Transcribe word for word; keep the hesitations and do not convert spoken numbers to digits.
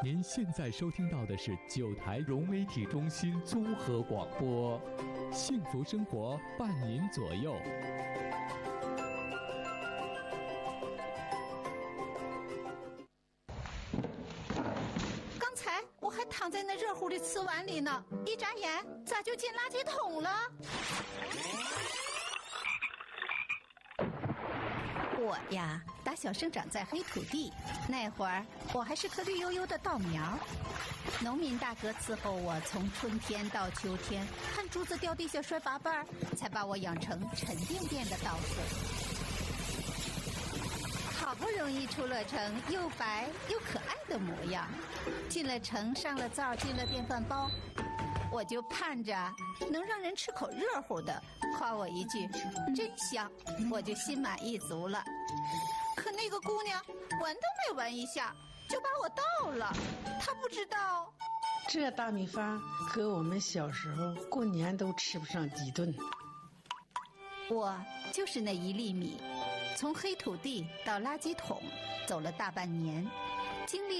您现在收听到的是九台融媒体中心综合广播，幸福生活伴您左右。 刚才我还躺在那热乎的瓷碗里呢，一眨眼咋就进垃圾桶了？我呀，打小生长在黑土地，那会儿我还是颗绿油油的稻苗。农民大哥伺候我从春天到秋天，看竹子掉地下摔八瓣，才把我养成沉甸甸的稻穗。好不容易出了城，又白又可爱的模样，进了城，上了灶，进了电饭煲，我就盼着能让人吃口热乎的，夸我一句真香，我就心满意足了。可那个姑娘闻都没闻一下就把我倒了，她不知道这大米饭和我们小时候过年都吃不上几顿。 我就是那一粒米，从黑土地到垃圾桶走了大半年，经历